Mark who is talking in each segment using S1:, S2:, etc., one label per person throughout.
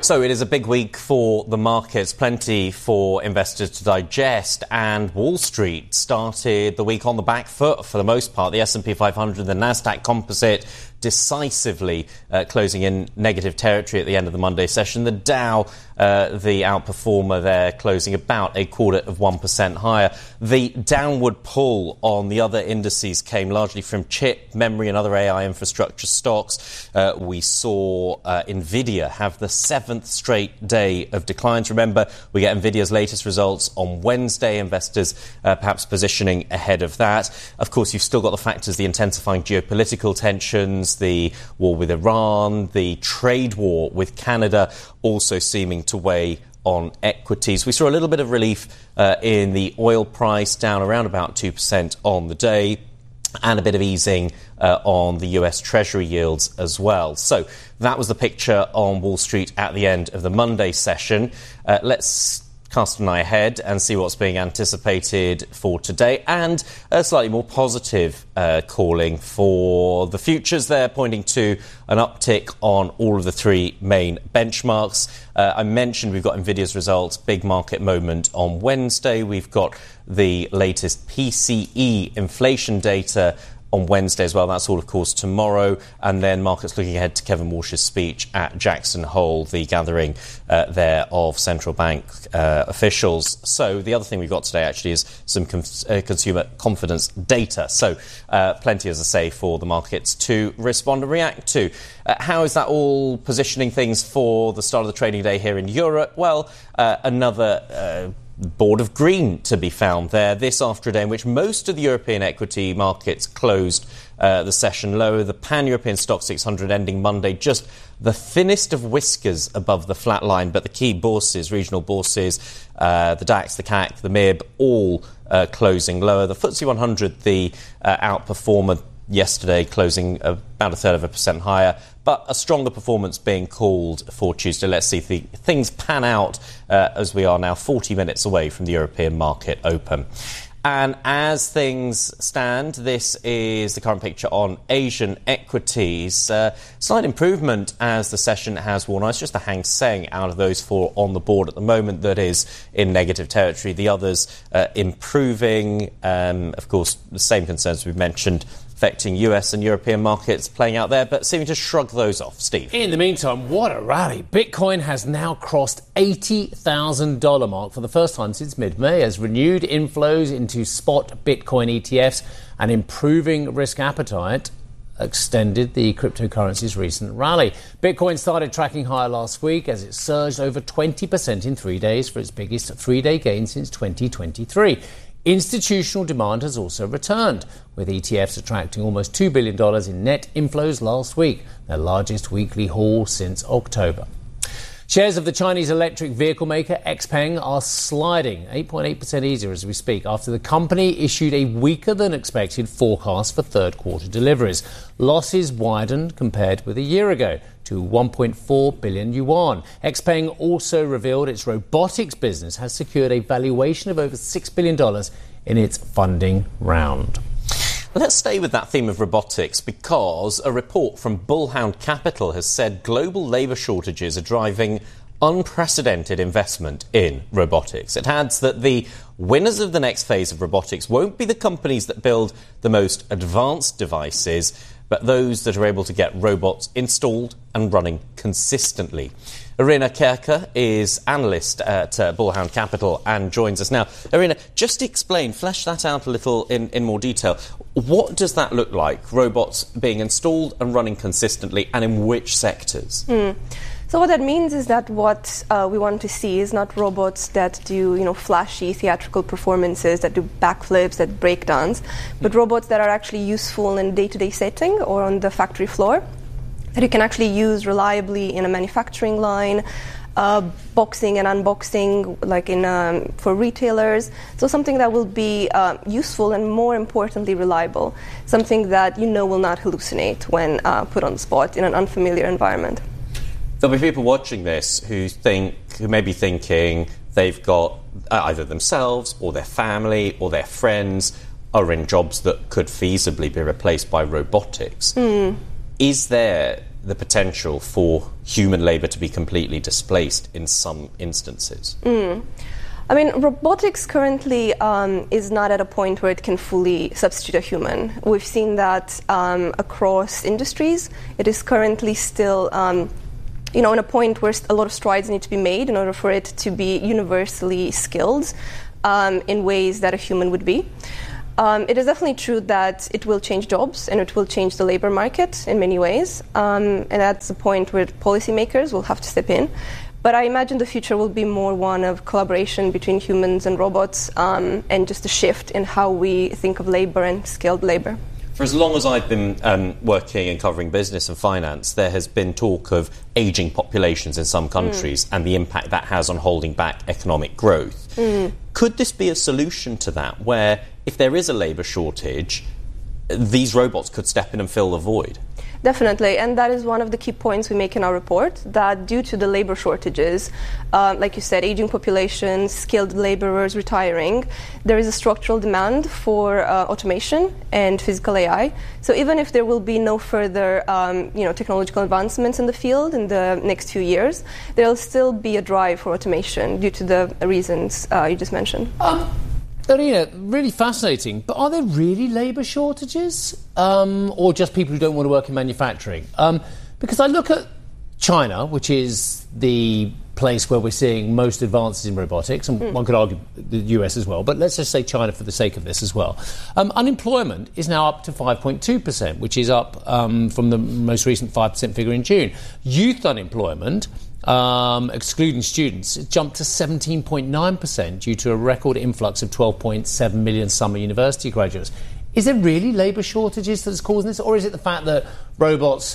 S1: So it is a big week for the markets, plenty for investors to digest, and Wall Street started the week on the back foot for the most part. The S&P 500, the Nasdaq Composite decisively closing in negative territory at the end of the Monday session. The Dow, the outperformer there, closing about 0.25% higher. The downward pull on the other indices came largely from chip, memory and other AI infrastructure stocks. We saw Nvidia have the seventh straight day of declines. Remember, we get Nvidia's latest results on Wednesday. Investors perhaps positioning ahead of that. Of course, you've still got the factors, the intensifying geopolitical tensions, the war with Iran, the trade war with Canada also seeming to weigh on equities. We saw a little bit of relief in the oil price, down around about 2% on the day, and a bit of easing on the US Treasury yields as well. So that was the picture on Wall Street at the end of the Monday session. Let's cast an eye ahead and see what's being anticipated for today, and a slightly more positive calling for the futures. They're pointing to an uptick on all of the three main benchmarks. I mentioned we've got Nvidia's results, big market moment on Wednesday. We've got the latest PCE inflation data on Wednesday as well. That's all, of course, tomorrow. And then markets looking ahead to Kevin Walsh's speech at Jackson Hole, the gathering there of central bank officials. So the other thing we've got today actually is some consumer confidence data. So plenty, as I say, for the markets to respond and react to. How is that all positioning things for the start of the trading day here in Europe? Well, another board of green to be found there this after a day in which most of the European equity markets closed the session lower. The Pan-European Stock 600 ending Monday just the thinnest of whiskers above the flat line, but the key bourses, regional bourses, the DAX, the CAC, the MIB, all closing lower. The FTSE 100, the outperformer yesterday, closing about 0.33% higher, but a stronger performance being called for Tuesday. Let's see if things pan out as we are now 40 minutes away from the European market open. And as things stand, this is the current picture on Asian equities. Slight improvement as the session has worn on. It's just the Hang Seng out of those four on the board at the moment that is in negative territory. The others improving. Of course, the same concerns we've mentioned affecting US and European markets playing out there, but seeming to shrug those off. Steve.
S2: In the meantime, what a rally. Bitcoin has now crossed $80,000 mark for the first time since mid-May as renewed inflows into spot Bitcoin ETFs and improving risk appetite extended the cryptocurrency's recent rally. Bitcoin started tracking higher last week as it surged over 20% in 3 days for its biggest three-day gain since 2023. Institutional demand has also returned, with ETFs attracting almost $2 billion in net inflows last week, their largest weekly haul since October. Shares of the Chinese electric vehicle maker XPeng are sliding 8.8% easier as we speak after the company issued a weaker than expected forecast for third quarter deliveries. Losses widened compared with a year ago to 1.4 billion yuan. XPeng also revealed its robotics business has secured a valuation of over $6 billion in its funding round.
S1: Let's stay with that theme of robotics because a report from Bullhound Capital has said global labour shortages are driving unprecedented investment in robotics. It adds that the winners of the next phase of robotics won't be the companies that build the most advanced devices, but those that are able to get robots installed and running consistently. Irina Kerker is analyst at Bullhound Capital and joins us now. Irina, just explain, flesh that out a little in more detail. What does that look like, robots being installed and running consistently, and in which sectors?
S3: So what that means is that what we want to see is not robots that do, flashy theatrical performances, that do backflips, that break dance, but robots that are actually useful in a day-to-day setting or on the factory floor, that you can actually use reliably in a manufacturing line, boxing and unboxing, like for retailers. So something that will be useful and, more importantly, reliable. Something that will not hallucinate when put on the spot in an unfamiliar environment.
S1: There'll be people watching this who may be thinking they've got either themselves or their family or their friends are in jobs that could feasibly be replaced by robotics. Is there the potential for human labour to be completely displaced in some instances?
S3: I mean, robotics currently is not at a point where it can fully substitute a human. We've seen that across industries. It is currently still, in a point where a lot of strides need to be made in order for it to be universally skilled in ways that a human would be. It is definitely true that it will change jobs and it will change the labor market in many ways. And that's the point where policymakers will have to step in. But I imagine the future will be more one of collaboration between humans and robots, and just a shift in how we think of labor and skilled labor.
S1: For as long as I've been working and covering business and finance, there has been talk of ageing populations in some countries and the impact that has on holding back economic growth. Could this be a solution to that, where if there is a labour shortage, these robots could step in and fill the void?
S3: Definitely, and that is one of the key points we make in our report, that due to the labor shortages, like you said, aging populations, skilled laborers retiring, there is a structural demand for automation and physical AI. So even if there will be no further technological advancements in the field in the next few years, there will still be a drive for automation due to the reasons you just mentioned.
S2: Irina, really fascinating. But are there really labour shortages? Or just people who don't want to work in manufacturing? Because I look at China, which is the place where we're seeing most advances in robotics, and one could argue the US as well, but let's just say China for the sake of this as well. Unemployment is now up to 5.2%, which is up from the most recent 5% figure in June. Youth unemployment, excluding students, it jumped to 17.9% due to a record influx of 12.7 million summer university graduates. Is there really labour shortages that's causing this, or is it the fact that robots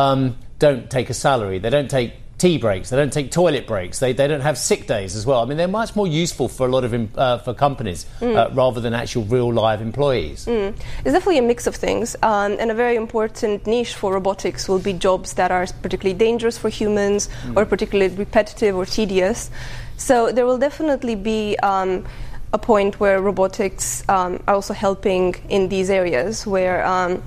S2: don't take a salary, they don't take tea breaks, they don't take toilet breaks, they don't have sick days as well? I mean, they're much more useful for a lot of for companies rather than actual real live employees.
S3: It's definitely a mix of things, and a very important niche for robotics will be jobs that are particularly dangerous for humans or particularly repetitive or tedious. So there will definitely be a point where robotics are also helping in these areas where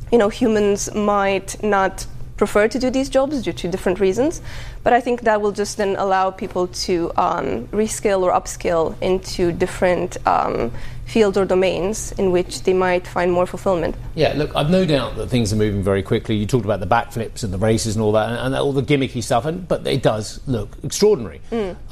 S3: humans might not prefer to do these jobs due to different reasons, but I think that will just then allow people to reskill or upskill into different fields or domains in which they might find more fulfillment.
S2: Yeah, look, I've no doubt that things are moving very quickly. You talked about the backflips and the races and all that, and all the gimmicky stuff, but it does look extraordinary.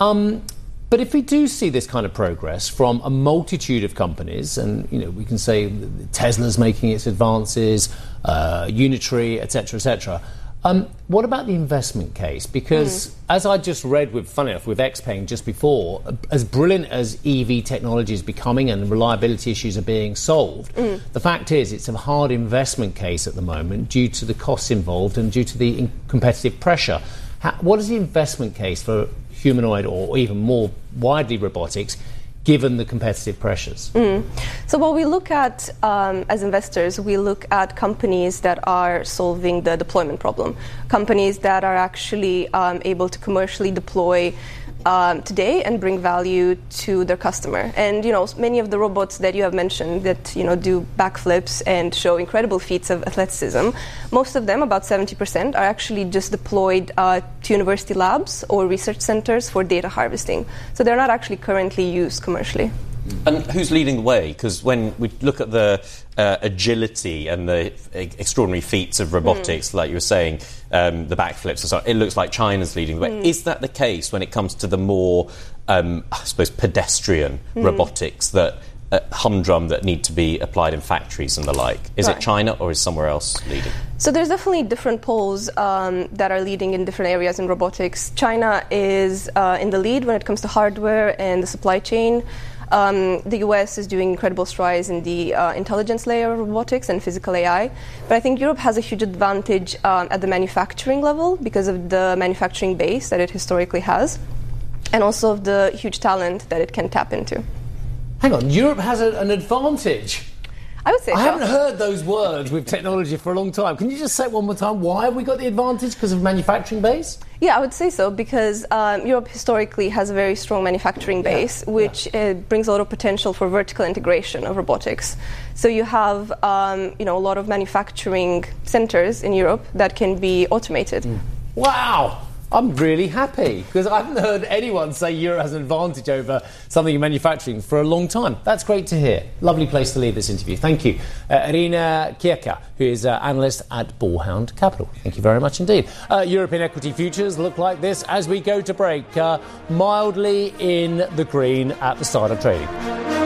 S2: But if we do see this kind of progress from a multitude of companies, and we can say Tesla's making its advances, Unitree, etc., what about the investment case? Because as I just read funny enough, with XPeng just before, as brilliant as EV technology is becoming and reliability issues are being solved, the fact is it's a hard investment case at the moment due to the costs involved and due to the competitive pressure. What is the investment case for humanoid or even more widely robotics, given the competitive pressures?
S3: So what we look at as investors, we look at companies that are solving the deployment problem, companies that are actually able to commercially deploy today and bring value to their customer. And many of the robots that you have mentioned that do backflips and show incredible feats of athleticism, most of them, about 70%, are actually just deployed to university labs or research centers for data harvesting. So they're not actually currently used commercially.
S1: And who's leading the way? Because when we look at the agility and the extraordinary feats of robotics, like you were saying, the backflips and so on, it looks like China's leading the way. Is that the case when it comes to the more, I suppose, pedestrian robotics that humdrum that need to be applied in factories and the like? Is it China or is somewhere else leading?
S3: So there's definitely different poles that are leading in different areas in robotics. China is in the lead when it comes to hardware and the supply chain. The US is doing incredible strides in the intelligence layer of robotics and physical AI. But I think Europe has a huge advantage at the manufacturing level because of the manufacturing base that it historically has, and also of the huge talent that it can tap into.
S2: Hang on, Europe has an advantage?
S3: I would say
S2: I
S3: so.
S2: haven't heard those words with technology for a long time. Can you just say it one more time? Why have we got the advantage? Because of manufacturing base?
S3: Yeah, I would say so, because Europe historically has a very strong manufacturing base, which brings a lot of potential for vertical integration of robotics. So you have a lot of manufacturing centers in Europe that can be automated.
S2: Wow! I'm really happy, because I haven't heard anyone say Europe has an advantage over something in manufacturing for a long time. That's great to hear. Lovely place to leave this interview. Thank you. Irina Kieka, who is analyst at Bullhound Capital. Thank you very much indeed. European equity futures look like this as we go to break, mildly in the green at the start of trading.